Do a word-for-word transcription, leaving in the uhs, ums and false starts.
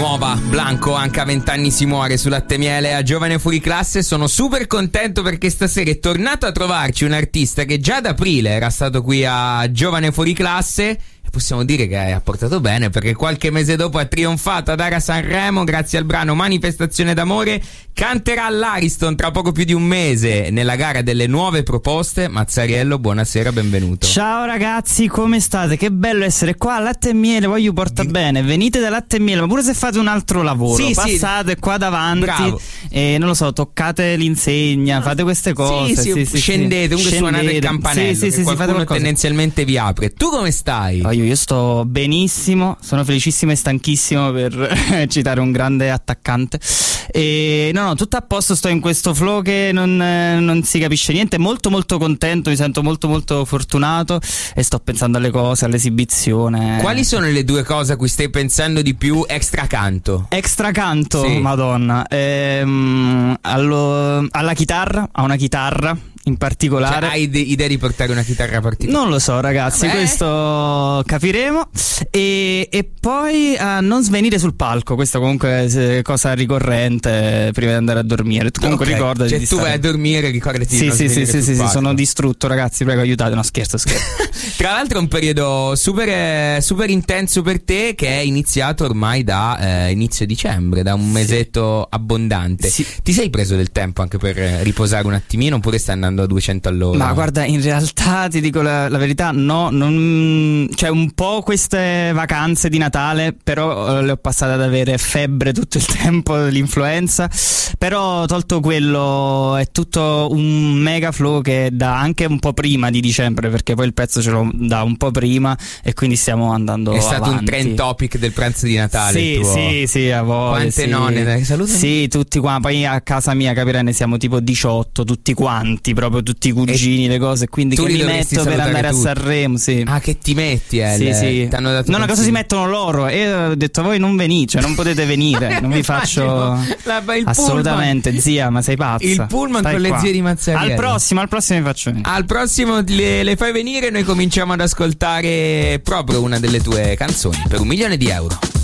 nuova Blanco, anche a vent'anni si muore su Latte e Miele a Giovane Fuori Classe. Sono super contento perché stasera è tornato a trovarci un artista che già ad aprile era stato qui a Giovane Fuori Classe. Possiamo dire che ha portato bene, perché qualche mese dopo ha trionfato ad Ara Sanremo grazie al brano Manifestazione d'amore. Canterà all'Ariston tra poco più di un mese nella gara delle nuove proposte. Mazzariello, buonasera, benvenuto. Ciao ragazzi, come state? Che bello essere qua a Latte e Miele, poi vi porta bene. Venite da Latte e Miele, ma pure se fate un altro lavoro, sì, passate sì. qua davanti. Bravo. E non lo so, toccate l'insegna, fate queste cose. Sì, sì, sì, scendete, sì, comunque suonate il campanello, sì, sì, che sì, qualcuno fate qualcosa. tendenzialmente vi apre. Tu come stai? Oh, io, io sto benissimo, sono felicissimo e stanchissimo, per citare un grande attaccante. E no, no, tutto a posto, sto in questo flow che non, non si capisce niente, molto molto contento, mi sento molto molto fortunato e sto pensando alle cose, all'esibizione. Quali sono le due cose a cui stai pensando di più extra canto? Extra canto, sì. Madonna, ehm, allo, alla chitarra, a una chitarra in particolare. Cioè, hai de- idea di portare una chitarra particolare? Non lo so ragazzi, Vabbè. questo capiremo. E, e poi a non svenire sul palco, questa comunque è cosa ricorrente prima di andare a dormire. Tu comunque okay. ricordati cioè, di tu stare... vai a dormire, ricordati sì, di non sì, svenire sì, sul sì, sì, palco. sono distrutto ragazzi, prego aiutate, no scherzo scherzo. Tra l'altro è un periodo super, super intenso per te, che è iniziato ormai da eh, inizio dicembre, da un mesetto sì. abbondante. Sì. Ti sei preso del tempo anche per riposare un attimino oppure stai andando a duecento all'ora? Ma guarda, in realtà ti dico la, la verità, no, non, cioè un po' queste vacanze di Natale, però eh, le ho passate ad avere febbre tutto il tempo, l'influenza, però tolto quello è tutto un mega flow che da anche un po' prima di dicembre, perché poi il pezzo ce l'ho da un po' prima e quindi stiamo andando avanti. È stato un trend topic del pranzo di Natale. Sì, tuo. sì, sì, a voi. Quante sì. nonne, dai, salutami. Sì, tutti qua, poi a casa mia, capirai, ne siamo tipo diciotto, tutti quanti, proprio tutti i cugini. Le cose, quindi che mi metto per andare tutti. a Sanremo, sì. Ah, che ti metti, eh? Sì, sì. T'hanno dato no, una cosa si mettono loro e ho detto voi non venite, cioè non potete venire, non vi faccio la, il assolutamente, pullman. Zia, ma sei pazza. Il pullman Stai con qua. le zie di Mazzariello. Al prossimo, al prossimo vi faccio venire. Al prossimo le, le fai venire e noi cominciamo ad ascoltare proprio una delle tue canzoni per un milione di euro.